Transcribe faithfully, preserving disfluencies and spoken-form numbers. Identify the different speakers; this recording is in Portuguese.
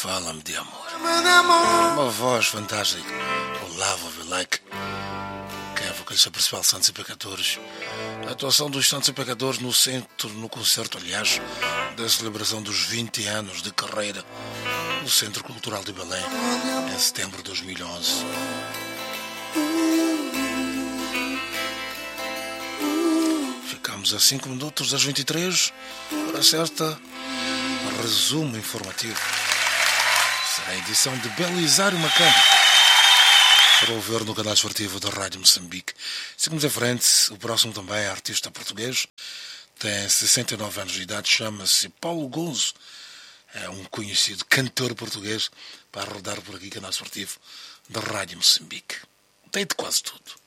Speaker 1: Fala-me de amor. Uma voz fantástica. O Love of You Like. Quem é a vocalista principal de Santos e Pecadores? A atuação dos Santos e Pecadores no centro, no concerto, aliás, da celebração dos vinte anos de carreira no Centro Cultural de Belém, em setembro de dois mil e onze. Ficamos a cinco minutos das vinte e três, hora certa, resumo informativo. Será a edição de Belisário Macambo, para ouvir no canal esportivo da Rádio Moçambique. Seguimos em frente, o próximo também é artista português, tem sessenta e nove anos de idade, chama-se Paulo Gonzo, é um conhecido cantor português, para rodar por aqui canal esportivo da Rádio Moçambique. Tem de quase tudo.